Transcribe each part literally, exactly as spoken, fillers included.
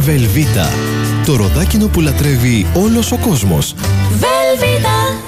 Βελβίτα. Το ροδάκινο που λατρεύει όλος ο κόσμος. Βελβίτα.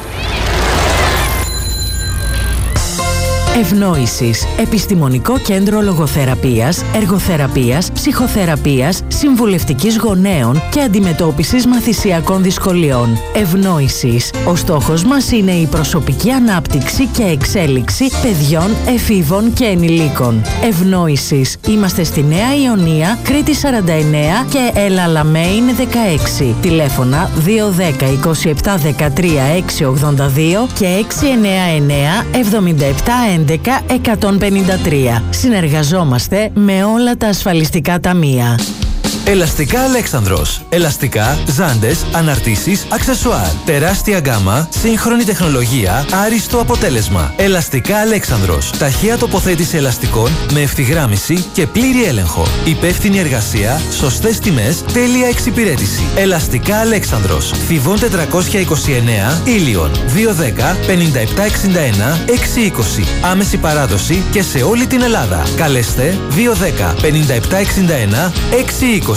Ευνόησης. Επιστημονικό κέντρο λογοθεραπείας, εργοθεραπείας, ψυχοθεραπείας, συμβουλευτικής γονέων και αντιμετώπισης μαθησιακών δυσκολιών. Ευνόησης. Ο στόχος μας είναι η προσωπική ανάπτυξη και εξέλιξη παιδιών, εφήβων και ενηλίκων. Ευνόησης. Είμαστε στη Νέα Ιωνία, Κρήτη σαράντα εννέα και Ελαλαμέιν δεκαέξι. Τηλέφωνα δύο ένα μηδέν είκοσι επτά δεκατρία έξι ογδόντα δύο και έξι εννέα εννέα εβδομήντα επτά έντεκα εκατόν πενήντα τρία. Συνεργαζόμαστε με όλα τα ασφαλιστικά ταμεία. Ελαστικά Αλέξανδρος. Ελαστικά, ζάντες, αναρτήσεις, αξεσουάρ. Τεράστια γκάμα, σύγχρονη τεχνολογία, άριστο αποτέλεσμα. Ελαστικά Αλέξανδρος. Ταχεία τοποθέτηση ελαστικών με ευθυγράμμιση και πλήρη έλεγχο. Υπεύθυνη εργασία, σωστές τιμές, τέλεια εξυπηρέτηση. Ελαστικά Αλέξανδρος. Θηβών τετρακόσια είκοσι εννέα, Ήλιον. δύο ένα μηδέν πενήντα επτά εξήντα ένα έξι είκοσι. Άμεση παράδοση και σε όλη την Ελλάδα. Καλέστε δύο ένα μηδέν πενήντα επτά εξήντα ένα έξι είκοσι.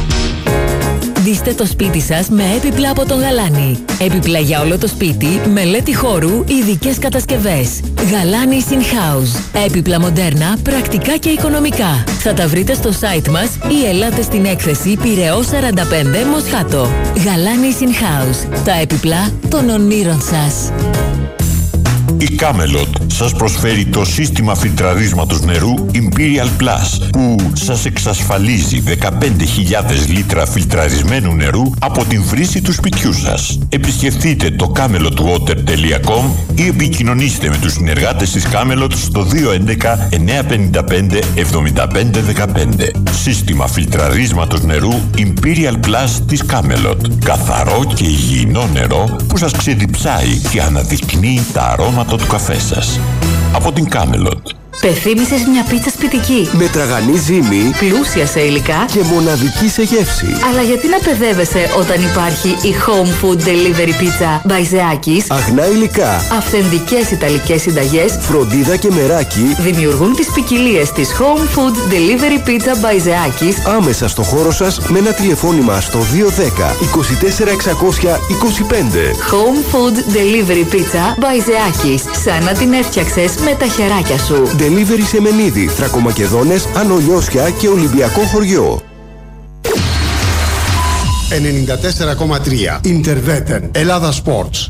Ντύστε το σπίτι σας με έπιπλα από τον Γαλάνη. Έπιπλα για όλο το σπίτι, μελέτη χώρου, ειδικές κατασκευές. Γαλάνη In House. Έπιπλα μοντέρνα, πρακτικά και οικονομικά. Θα τα βρείτε στο site μας ή ελάτε στην έκθεση Πειραιώς σαράντα πέντε Μοσχάτο. Γαλάνη In House. Τα έπιπλα των ονείρων σας. Η Camelot σας προσφέρει το σύστημα φιλτραρίσματος νερού Imperial Plus που σας εξασφαλίζει δεκαπέντε χιλιάδες λίτρα φιλτραρισμένου νερού από την βρύση του σπιτιού σας. Επισκεφτείτε το camelot water τελεία com ή επικοινωνήστε με τους συνεργάτες της Camelot στο δύο ένα ένα εννιά πέντε πέντε εβδομήντα πέντε δεκαπέντε. Σύστημα φιλτραρίσματος νερού Imperial Plus της Camelot. Καθαρό και υγιεινό νερό που σας ξεδιψάει και αναδεικνύει τα αρώματα του καφέ σας. Από την Camelot. Πεθύμησες μια πίτσα σπιτική, Με τραγανή ζύμη πλούσια σε υλικά, και μοναδική σε γεύση. αλλά γιατί να παιδεύεσαι όταν υπάρχει η Home Food Delivery Pizza by Zeakis? Αγνά υλικά, Αυθεντικές ιταλικές συνταγές φροντίδα και μεράκι δημιουργούν τις ποικιλίες της Home Food Delivery Pizza by Zeakis άμεσα στο χώρο σας με ένα τηλεφώνημα στο δύο ένα μηδέν είκοσι τέσσερα εξακόσια είκοσι πέντε. Home Food Delivery Pizza by Zeakis. Σαν να την έφτιαξες με τα χεράκια σου. Delivery σε Μενίδη, Θρακομακεδόνες, Άνω Λιώσια και Ολυμπιακό χωριό. ενενήντα τέσσερα κόμμα τρία Interveten Ελλάδα Sports.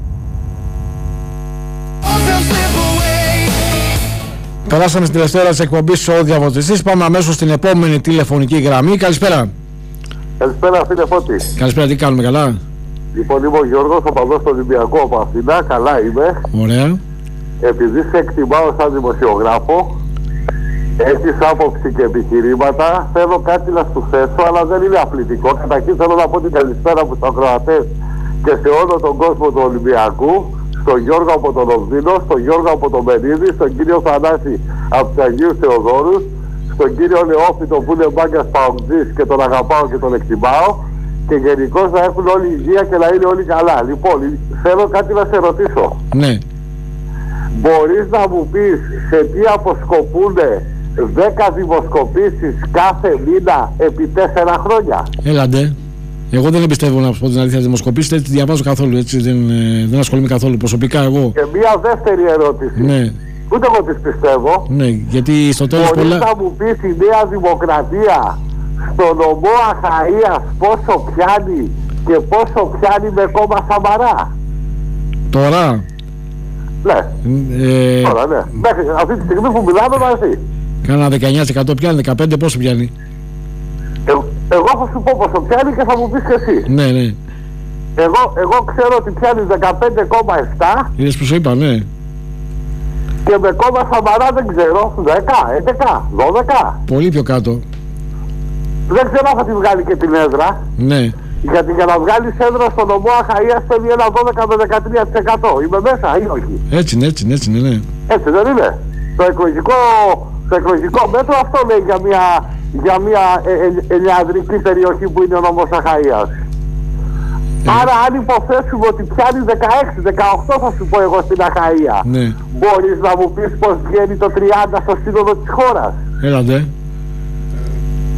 Περάσαμε στην τελευταία ώρα της εκπομπής ο Διαβοτιστής. Πάμε αμέσως στην επόμενη τηλεφωνική γραμμή. Καλησπέρα. Καλησπέρα, φίλε Φώτη. Καλησπέρα, τι κάνουμε, καλά? Λοιπόν, είμαι ο Γιώργος, ο παδός στο Ολυμπιακό από Αθήνα. Καλά είμαι. Ωραία. Επειδή σε εκτιμάω σαν δημοσιογράφο, έχεις άποψη και επιχειρήματα, θέλω κάτι να σου θέσω, αλλά δεν είναι απλητικό. Καταρχήν θέλω να πω την καλησπέρα μου στους ακροατές και σε όλο τον κόσμο του Ολυμπιακού, στον Γιώργο από τον Οβδίνο, στον Γιώργο από τον Μερίδη, στον κύριο Θανάση από τους Αγίους Θεοδόρους, στον κύριο Νεόφυτο που είναι μπάγκας παουτζής και τον αγαπάω και τον εκτιμάω, και γενικώς να έχουν όλη υγεία και να είναι όλοι καλά. Λοιπόν, θέλω κάτι να σε ρωτήσω. Ναι. Μπορείς να μου πεις σε τι αποσκοπούνται δέκα δημοσκοπήσεις κάθε μήνα επί τέσσερα χρόνια? Έλαντε. Εγώ δεν εμπιστεύω, να σου πω την αλήθεια, δημοσκοπήσεις, δεν τις διαβάζω καθόλου, έτσι, δεν, δεν ασχολούμαι καθόλου προσωπικά εγώ. Και μία δεύτερη ερώτηση. Ναι. Ούτε εγώ τις πιστεύω. Ναι, γιατί στο τέλος Μπορείς πολλά... να μου πεις η Νέα Δημοκρατία στον νομό Αχαΐας πόσο πιάνει και πόσο πιάνει με κόμμα Σαμαρά? Τώρα... Ναι, Ε, τώρα ναι. Μέχρι αυτή τη στιγμή που μιλάμε μαζί. κάνα δεκαεννιά τοις εκατό πιάνει, δεκαπέντε τοις εκατό πόσο πιάνει? Ε, εγώ θα σου πω πόσο πιάνει και θα μου πεις και εσύ. Ναι, ναι. Εγώ, εγώ ξέρω ότι πιάνει δεκαπέντε κόμμα επτά. Είδες που σου είπα, ναι. Και με κόμμα Σαμαρά δεν ξέρω, δέκα, έντεκα, δώδεκα. Πολύ πιο κάτω. Δεν ξέρω αν θα τη βγάλει και την έδρα. Ναι. Γιατί για να βγάλει έδρα στο νομό Αχαΐας θέλει ένα δώδεκα με δεκατρία τοις εκατό. Είμαι μέσα ή όχι? Έτσι είναι, έτσι είναι, έτσι είναι, ναι. Έτσι δεν είναι? Το εκλογικό, το εκλογικό μέτρο αυτό λέει για μια, για μια ε, ε, ελιανδρική περιοχή που είναι ο νομός Αχαΐας. Ε. Άρα αν υποθέσουμε ότι πιάνει δεκαέξι δεκαοκτώ θα σου πω εγώ στην Αχαΐα, Ναι. μπορείς να μου πεις πως βγαίνει το τριάντα στο σύνολο της χώρας? Έλαντε.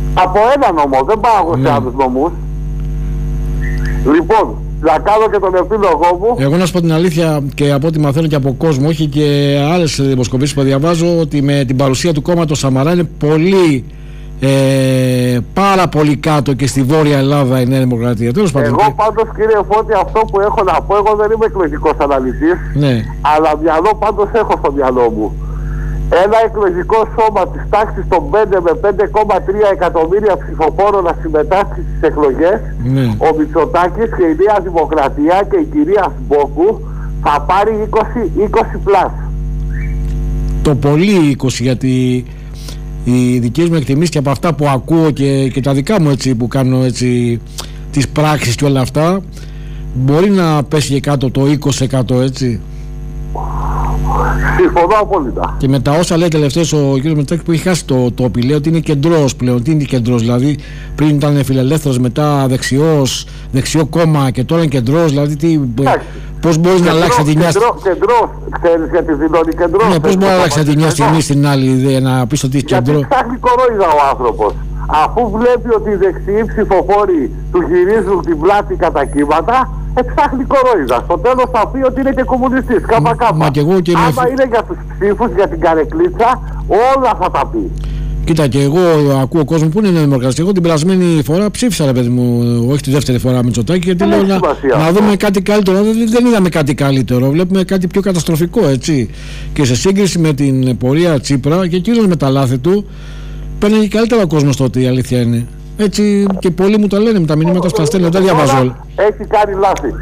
Από ένα νομό, δεν πάω σε άλλους νομούς. Λοιπόν, να κάνω και τον επίλογό μου. Εγώ να σου πω την αλήθεια, και από ό,τι μαθαίνω και από κόσμο, όχι και άλλες δημοσκοπήσεις που διαβάζω, ότι με την παρουσία του κόμματος Σαμαρά είναι πολύ, ε, πάρα πολύ κάτω και στη Βόρεια Ελλάδα η Νέα Δημοκρατία. Τέλος πάντων. Εγώ πάντως, κύριε Φώτη, αυτό που έχω να πω, εγώ δεν είμαι εκλογικός αναλυτής, ναι. αλλά μυαλό πάντως έχω στο μυαλό μου. Ένα εκλογικό σώμα της τάξης των πέντε με πέντε κόμμα τρία εκατομμύρια ψηφοφόρων να συμμετάσχει στις εκλογές, ναι. Ο Μητσοτάκης και η Νέα Δημοκρατία και η κυρία Σμπόκου θα πάρει είκοσι, είκοσι πλάς. Το πολύ είκοσι, γιατί οι δικές μου εκτιμήσεις και από αυτά που ακούω και, και τα δικά μου έτσι που κάνω έτσι τις πράξεις και όλα αυτά, μπορεί να πέσει και κάτω το είκοσι τοις εκατό, έτσι. Συμφωνώ απόλυτα. Και με τα όσα λέει τελευταίως ο κ. Μητσοτάκης που έχει χάσει το τόπι, λέει ότι είναι κεντρός πλέον. Τι είναι κεντρός, δηλαδή πριν ήταν φιλελεύθερος, μετά δεξιός, δεξιό κόμμα και τώρα είναι κεντρός, δηλαδή τι, πώς μπορείς να αλλάξεις τη μια στιγμή. Κεντρός, ξέρεις γιατί δηλώνει κεντρός. Ναι, πώς μπορεί να αλλάξεις τη μια στιγμή στην άλλη ιδέα, να πεις ότι είσαι κεντρός. Γιατί ψάχνει κορόιδα ο άνθρωπος. Αφού βλέπει ότι οι δεξιοί ψηφοφόροι του γυρίζουν την πλάτη κατά κύματα, εξάχνει κορόιδα. Στο τέλος θα πει ότι είναι και κομμουνιστής. Κάπα κάπα. Μα και εγώ και άμα με... είναι για τους ψήφους, για την καρεκλίτσα, όλα θα τα πει. Κοίτα, και εγώ ακούω κόσμο που είναι δημοκρατικός. Εγώ την περασμένη φορά ψήφισα, ρε παιδί μου, όχι τη δεύτερη φορά Μητσοτάκη, γιατί λέω να, να δούμε κάτι καλύτερο. Δεν, δεν είδαμε κάτι καλύτερο. Βλέπουμε κάτι πιο καταστροφικό, έτσι. Και σε σύγκριση με την πορεία Τσίπρα και κυρίως με τα λάθη του, παίρνει καλύτερα ο κόσμος τότε, η αλήθεια είναι. Έτσι, και πολλοί μου τα λένε με τα μηνύματα που τα στέλνω, δεν διαβάζω όλα. Έχει κάνει λάθη.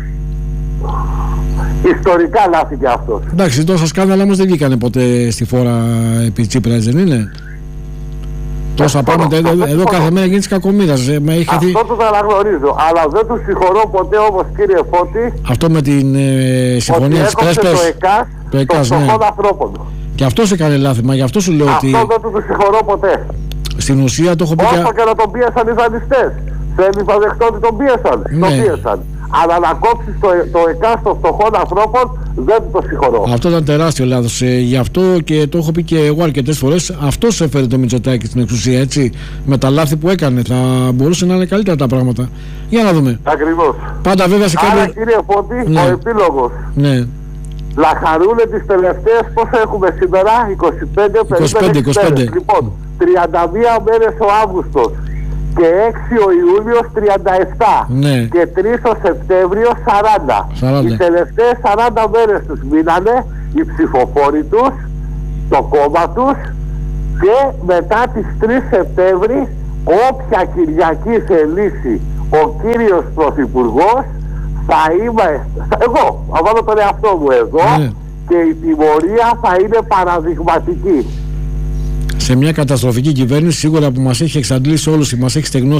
Ιστορικά λάθη και αυτός. Εντάξει, τόσα σκάνδαλα όμως δεν βγήκανε ποτέ στη φόρα επί Τσίπρα, δεν είναι. Τόσα πράγματα, εδώ, εδώ κάθε μέρα γίνεται κακομοίρας. Αυτό το αναγνωρίζω, αλλά δεν του συγχωρώ ποτέ όμως, κύριε Φώτη. Αυτό με την ε, συμφωνία της Πρέσπες. Το ΕΚΑΣ, το ΕΚΑΣ, των φτωχών ανθρώπων. Και αυτός έκανε λάθη, μα γι' αυτό σου λέω αυτό ότι... Αυτό δεν του συγχωρώ ποτέ. Στην ουσία το έχω πει. Όσο και, και να τον πίεσαν οι δανειστές. Θέλει να δεχτώ ότι τον πίεσαν. Ναι. Τον πίεσαν. Αλλά να κόψεις το, το ΕΚΑΣ των φτωχών ανθρώπων, δεν του το συγχωρώ. Αυτό ήταν τεράστιο λάθος. Ε, γι' αυτό και το έχω πει και εγώ αρκετές φορές. Αυτός έφερε το Μητσοτάκη στην εξουσία, έτσι. Με τα λάθη που έκανε. Θα μπορούσε να είναι καλύτερα τα πράγματα. Για να δούμε. Ακριβώς. Πάντα βέβαια σε κάποιο... Άρα, κύριε Φώτη, ναι. Ο επίλογος. Ναι. Λαχαρούνε τις τελευταίες, πόσο έχουμε σήμερα, είκοσι πέντε, είκοσι πέντε. Λοιπόν, τριάντα μία μέρες ο Αύγουστος και έξι ο Ιούλιος τριάντα επτά, ναι. Και τρεις ο Σεπτέμβριος σαράντα. σαράντα. Οι τελευταίες σαράντα μέρες τους μείνανε οι ψηφοφόροι τους, το κόμμα τους, και μετά τις τρεις Σεπτέμβρη, όποια Κυριακή θελήσει ο κύριος Πρωθυπουργός, θα είμαι, εγώ, θα βάλω τον εαυτό μου εδώ, ναι. Και η τιμωρία θα είναι παραδειγματική. Σε μια καταστροφική κυβέρνηση, σίγουρα που μας έχει εξαντλήσει όλους, μας έχει στεγνώσει